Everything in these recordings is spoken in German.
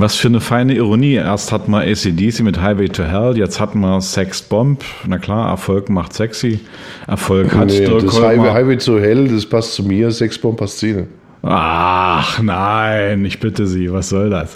Was für eine feine Ironie. Erst hatten wir AC/DC mit Highway to Hell, jetzt hatten wir Sex Bomb. Na klar, Erfolg macht sexy. Erfolg hat Dirk das Kolmar. Highway to Hell, das passt zu mir, Sex Bomb passt zu Ihnen. Ach nein, ich bitte Sie, was soll das?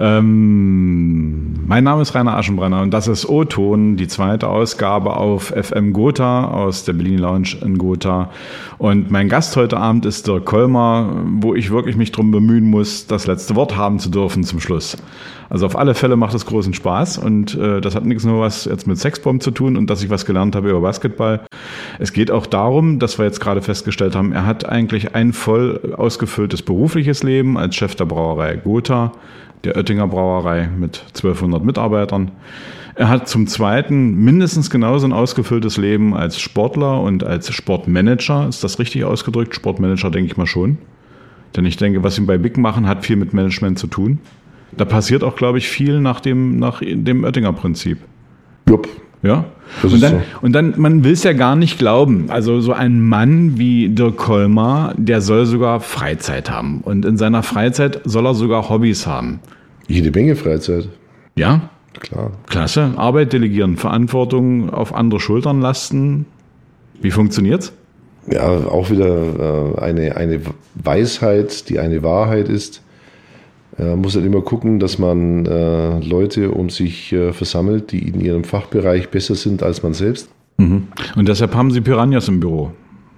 Mein Name ist Rainer Aschenbrenner und das ist O-Ton, die zweite Ausgabe auf FM Gotha aus der Bellini Lounge in Gotha. Und mein Gast heute Abend ist Dirk Kolmar, wo ich wirklich mich drum bemühen muss, das letzte Wort haben zu dürfen zum Schluss. Also auf alle Fälle macht es großen Spaß und das hat nichts nur was jetzt mit Sexbomb zu tun und dass ich was gelernt habe über Basketball. Es geht auch darum, dass wir jetzt gerade festgestellt haben, er hat eigentlich ein voll ausgefülltes berufliches Leben als Chef der Brauerei Gotha, der Oettinger Brauerei mit 1200 Mitarbeitern. Er hat zum Zweiten mindestens genauso ein ausgefülltes Leben als Sportler und als Sportmanager. Ist das richtig ausgedrückt? Sportmanager denke ich mal schon. Denn ich denke, was sie bei Big machen, hat viel mit Management zu tun. Da passiert auch, glaube ich, viel nach dem Oettinger Prinzip. Jupp. Ja. Und dann, man will es ja gar nicht glauben. Also so ein Mann wie Dirk Kolmar, der soll sogar Freizeit haben. Und in seiner Freizeit soll er sogar Hobbys haben. Jede Menge Freizeit. Ja? Klar. Klasse. Arbeit delegieren, Verantwortung auf andere Schultern lasten. Wie funktioniert's? Ja, auch wieder eine Weisheit, die eine Wahrheit ist. Man muss halt immer gucken, dass man Leute um sich versammelt, die in ihrem Fachbereich besser sind als man selbst. Mhm. Und deshalb haben Sie Piranhas im Büro.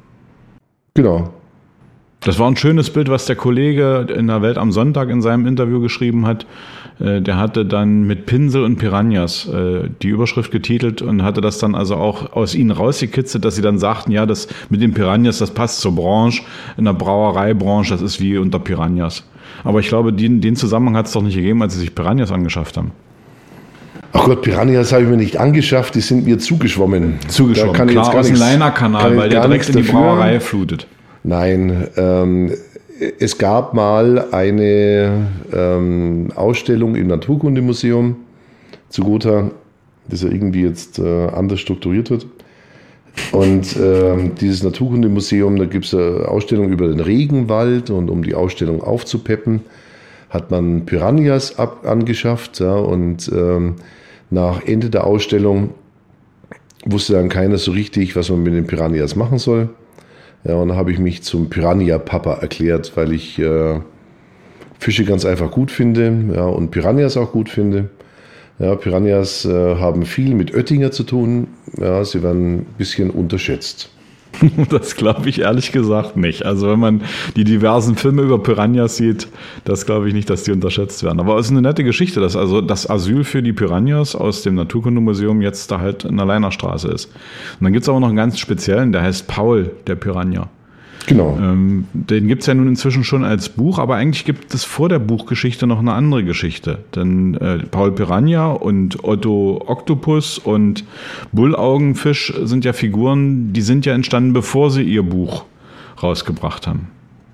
Genau. Das war ein schönes Bild, was der Kollege in der Welt am Sonntag in seinem Interview geschrieben hat. Der hatte dann mit Pinsel und Piranhas die Überschrift getitelt und hatte das dann also auch aus ihnen rausgekitzelt, dass sie dann sagten, ja, das mit den Piranhas, das passt zur Branche, in der Brauereibranche, das ist wie unter Piranhas. Aber ich glaube, den Zusammenhang hat es doch nicht gegeben, als sie sich Piranhas angeschafft haben. Ach Gott, Piranhas habe ich mir nicht angeschafft, die sind mir zugeschwommen. Zugeschwommen, da kann klar, aus dem Leiner-Kanal, weil der direkt in die Brauerei flutet. Nein, es gab mal eine Ausstellung im Naturkundemuseum zu Gotha, das ja irgendwie jetzt anders strukturiert wird. Und dieses Naturkundemuseum, da gibt es eine Ausstellung über den Regenwald und um die Ausstellung aufzupeppen, hat man Piranhas angeschafft. Ja, und nach Ende der Ausstellung wusste dann keiner so richtig, was man mit den Piranhas machen soll. Ja, und da habe ich mich zum Piranha-Papa erklärt, weil ich Fische ganz einfach gut finde, ja, und Piranhas auch gut finde. Ja, Piranhas haben viel mit Oettinger zu tun. Ja, sie werden ein bisschen unterschätzt. Das glaube ich ehrlich gesagt nicht. Also wenn man die diversen Filme über Piranhas sieht, das glaube ich nicht, dass die unterschätzt werden. Aber es ist eine nette Geschichte, dass also das Asyl für die Piranhas aus dem Naturkundemuseum jetzt da halt in der Leinerstraße ist. Und dann gibt es aber noch einen ganz speziellen, der heißt Paul, der Piranha. Genau. Den gibt es ja nun inzwischen schon als Buch, aber eigentlich gibt es vor der Buchgeschichte noch eine andere Geschichte. Denn Paul Piranha und Otto Oktopus und Bullaugenfisch sind ja Figuren, die sind ja entstanden, bevor sie ihr Buch rausgebracht haben.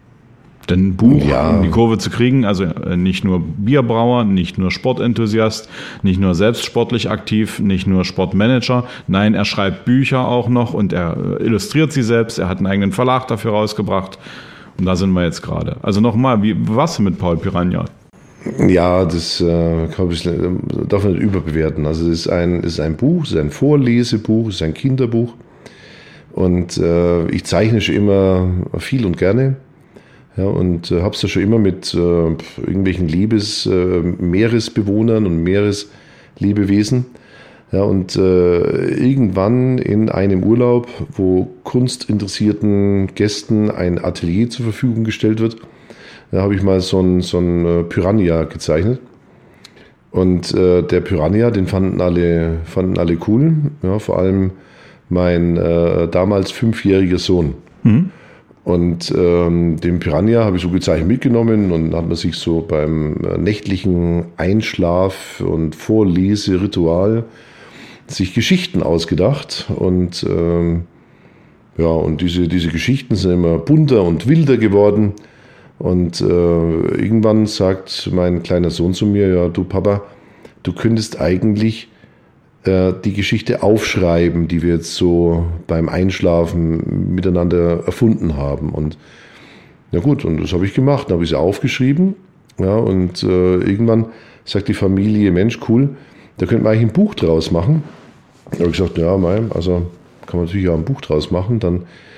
Denn Buch, um die Kurve zu kriegen, also nicht nur Bierbrauer, nicht nur Sportenthusiast, nicht nur selbst sportlich aktiv, nicht nur Sportmanager, nein, er schreibt Bücher auch noch und er illustriert sie selbst, er hat einen eigenen Verlag dafür rausgebracht und da sind wir jetzt gerade. Also nochmal, wie warst du mit Paul Piranha? Ja, das glaube ich, darf man nicht überbewerten. Also es ist ein Buch, es ist ein Vorlesebuch, es ist ein Kinderbuch und ich zeichne schon immer viel und gerne. Ja, und habe es ja schon immer mit irgendwelchen Meeresbewohnern und Meereslebewesen. Ja, und irgendwann in einem Urlaub, wo kunstinteressierten Gästen ein Atelier zur Verfügung gestellt wird, da habe ich mal so ein Piranha gezeichnet. Und der Piranha, den fanden alle cool. Ja, vor allem mein damals 5-jähriger Sohn. Mhm. Und den Piranha habe ich so gezeichnet mitgenommen und dann hat man sich so beim nächtlichen Einschlaf- und Vorleseritual sich Geschichten ausgedacht. Und und diese Geschichten sind immer bunter und wilder geworden. Und irgendwann sagt mein kleiner Sohn zu mir, ja, du Papa, du könntest eigentlich die Geschichte aufschreiben, die wir jetzt so beim Einschlafen miteinander erfunden haben. Und ja gut, und das habe ich gemacht. Dann habe ich sie aufgeschrieben. Ja, und irgendwann Sagt die Familie, Mensch, cool, da könnte man eigentlich ein Buch draus machen. Da habe ich gesagt, ja, also kann man natürlich auch ein Buch draus machen. Dann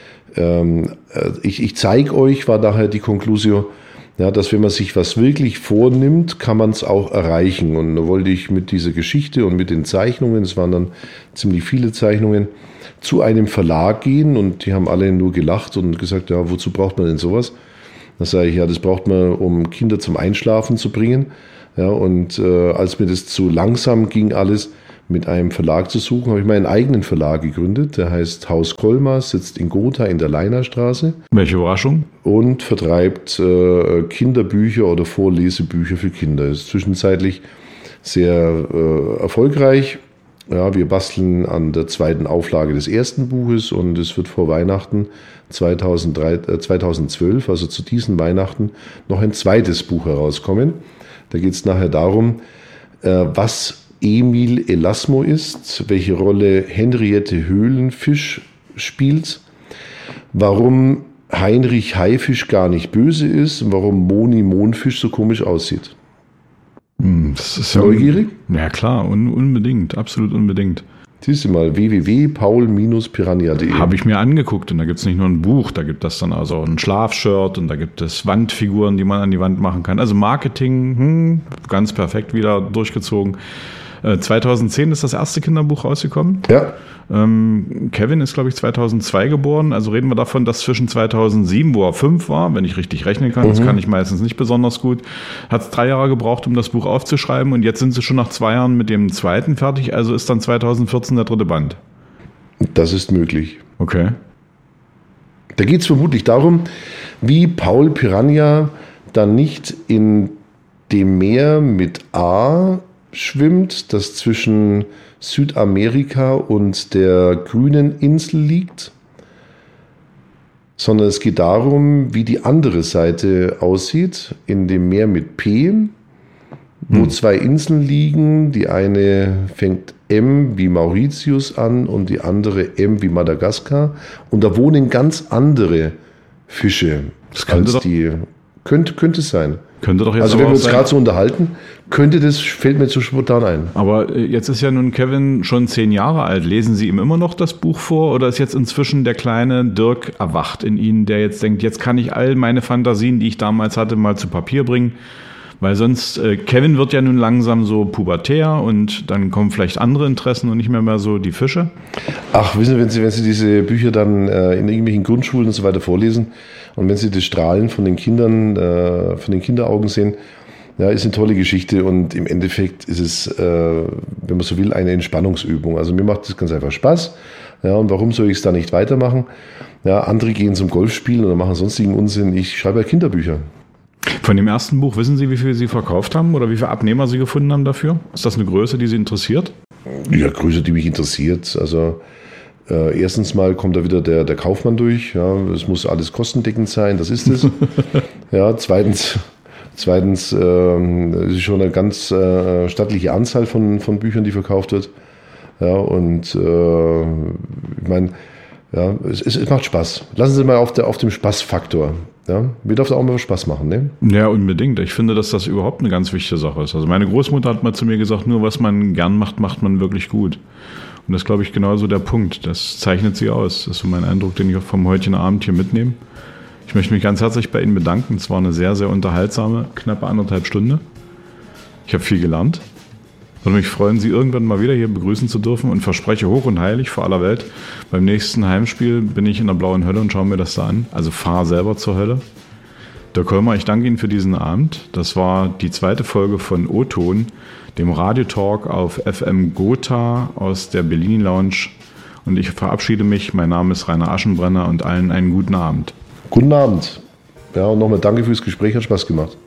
ich zeige euch, war daher die Konklusion, ja, dass wenn man sich was wirklich vornimmt, kann man es auch erreichen. Und da wollte ich mit dieser Geschichte und mit den Zeichnungen, es waren dann ziemlich viele Zeichnungen, zu einem Verlag gehen und die haben alle nur gelacht und gesagt, ja, wozu braucht man denn sowas? Da sage ich, ja, das braucht man, um Kinder zum Einschlafen zu bringen. Ja, und als mir das zu langsam ging alles, mit einem Verlag zu suchen, habe ich meinen eigenen Verlag gegründet. Der heißt Haus Kolmar, sitzt in Gotha in der Leinerstraße. Welche Überraschung? Und vertreibt Kinderbücher oder Vorlesebücher für Kinder. Ist zwischenzeitlich sehr erfolgreich. Ja, wir basteln an der zweiten Auflage des ersten Buches und es wird vor Weihnachten 2012, also zu diesen Weihnachten, noch ein zweites Buch herauskommen. Da geht es nachher darum, was Emil Elasmo ist, welche Rolle Henriette Höhlenfisch spielt, warum Heinrich Haifisch gar nicht böse ist und warum Moni Mondfisch so komisch aussieht. Das ist neugierig? Ja klar, unbedingt, absolut unbedingt. Siehst du mal, www.paul-piranha.de. Habe ich mir angeguckt und da gibt es nicht nur ein Buch, da gibt es dann also ein Schlafshirt und da gibt es Wandfiguren, die man an die Wand machen kann. Also Marketing, ganz perfekt wieder durchgezogen. 2010 ist das erste Kinderbuch rausgekommen. Ja. Kevin ist, glaube ich, 2002 geboren. Also reden wir davon, dass zwischen 2007, wo er 5 war, wenn ich richtig rechnen kann, das kann ich meistens nicht besonders gut, hat es 3 Jahre gebraucht, um das Buch aufzuschreiben. Und jetzt sind sie schon nach 2 Jahren mit dem zweiten fertig. Also ist dann 2014 der 3. Band. Das ist möglich. Okay. Da geht es vermutlich darum, wie Paul Piranha dann nicht in dem Meer mit A schwimmt, das zwischen Südamerika und der grünen Insel liegt, sondern es geht darum, wie die andere Seite aussieht, in dem Meer mit P, wo 2 Inseln liegen. Die eine fängt M wie Mauritius an und die andere M wie Madagaskar. Und da wohnen ganz andere Fische als die. Könnte es sein. Könnte doch jetzt also wenn wir uns gerade so unterhalten, fällt mir zu spontan ein. Aber jetzt ist ja nun Kevin schon 10 Jahre alt. Lesen Sie ihm immer noch das Buch vor oder ist jetzt inzwischen der kleine Dirk erwacht in Ihnen, der jetzt denkt, jetzt kann ich all meine Fantasien, die ich damals hatte, mal zu Papier bringen? Weil sonst, Kevin wird ja nun langsam so pubertär und dann kommen vielleicht andere Interessen und nicht mehr so die Fische. Ach, wissen Sie, wenn Sie diese Bücher dann in irgendwelchen Grundschulen und so weiter vorlesen und wenn Sie das Strahlen von den Kindern, von den Kinderaugen sehen, ja, ist eine tolle Geschichte und im Endeffekt ist es, wenn man so will, eine Entspannungsübung. Also mir macht das ganz einfach Spaß. Ja, und warum soll ich es da nicht weitermachen? Ja, andere gehen zum Golfspielen oder machen sonstigen Unsinn. Ich schreibe ja Kinderbücher. Von dem ersten Buch, wissen Sie, wie viel Sie verkauft haben oder wie viele Abnehmer Sie gefunden haben dafür? Ist das eine Größe, die Sie interessiert? Ja, Größe, die mich interessiert. Also erstens mal kommt da wieder der Kaufmann durch. Ja, es muss alles kostendeckend sein, das ist es. Ja, zweitens es ist schon eine ganz stattliche Anzahl von Büchern, die verkauft wird. Ja, und ich meine, ja, es macht Spaß. Lassen Sie mal auf dem Spaßfaktor. Ja, mir darf es auch mal Spaß machen, ne? Ja, unbedingt. Ich finde, dass das überhaupt eine ganz wichtige Sache ist. Also meine Großmutter hat mal zu mir gesagt, nur was man gern macht, macht man wirklich gut. Und das ist, glaube ich, genauso der Punkt. Das zeichnet sie aus. Das ist so mein Eindruck, den ich auch vom heutigen Abend hier mitnehme. Ich möchte mich ganz herzlich bei Ihnen bedanken. Es war eine sehr, sehr unterhaltsame, knappe 1,5 Stunden. Ich habe viel gelernt. Würde mich freuen, Sie irgendwann mal wieder hier begrüßen zu dürfen und verspreche hoch und heilig vor aller Welt, beim nächsten Heimspiel bin ich in der blauen Hölle und schaue mir das da an. Also fahre selber zur Hölle. Dirk Kolmar, ich danke Ihnen für diesen Abend. Das war die 2. Folge von O-Ton, dem Radiotalk auf FM Gotha aus der Bellini Lounge. Und ich verabschiede mich. Mein Name ist Rainer Aschenbrenner und allen einen guten Abend. Guten Abend. Ja, und nochmal danke fürs Gespräch, hat Spaß gemacht.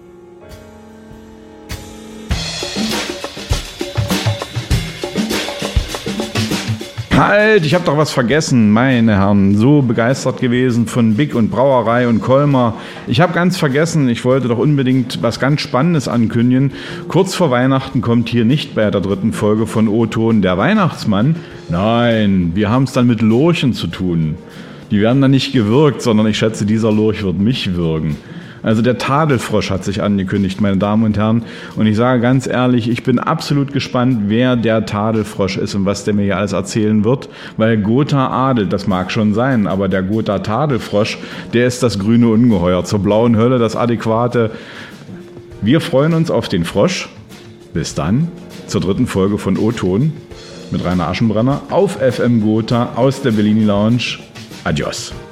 Halt, ich habe doch was vergessen, meine Herren. So begeistert gewesen von Big und Brauerei und Kolmar. Ich habe ganz vergessen, ich wollte doch unbedingt was ganz Spannendes ankündigen. Kurz vor Weihnachten kommt hier nicht bei der 3. Folge von O-Ton der Weihnachtsmann. Nein, wir haben es dann mit Lurchen zu tun. Die werden dann nicht gewürgt, sondern ich schätze, dieser Lurch wird mich würgen. Also der Tadelfrosch hat sich angekündigt, meine Damen und Herren. Und ich sage ganz ehrlich, ich bin absolut gespannt, wer der Tadelfrosch ist und was der mir hier alles erzählen wird. Weil Gotha adelt, das mag schon sein, aber der Gotha Tadelfrosch, der ist das grüne Ungeheuer. Zur blauen Hölle das Adäquate. Wir freuen uns auf den Frosch. Bis dann zur 3. Folge von O-Ton mit Rainer Aschenbrenner auf FM Gotha aus der Bellini Lounge. Adios.